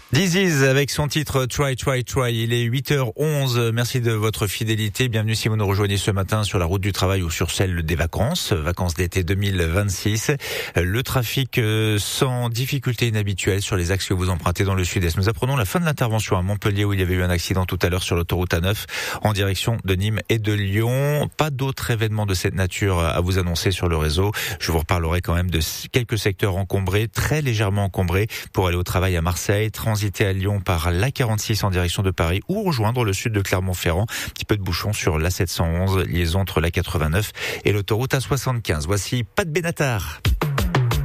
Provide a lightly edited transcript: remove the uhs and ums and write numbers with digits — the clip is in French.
This Is avec son titre Try, Try, Try. Il est 8h11. Merci de votre fidélité. Bienvenue si vous nous rejoignez ce matin sur la route du travail ou sur celle des vacances d'été 2026. Le trafic sans difficulté inhabituelle sur les axes que vous empruntez dans le sud-est. Nous apprenons la fin de l'intervention à Montpellier où il y avait eu un accident tout à l'heure sur l'autoroute A9 en direction de Nîmes et de Lyon. Pas d'autres événements de cette nature à vous annoncer sur le réseau. Je vous reparlerai quand même de quelques secteurs encombrés, très légèrement encombrés pour aller au travail à Marseille, transiter à Lyon par l'A46 en direction de Paris ou rejoindre le sud de Clermont-Ferrand. Un petit peu de bouchon sur l'A711, liaison entre l'A89 et l'autoroute A75. Voici Pat Benatar.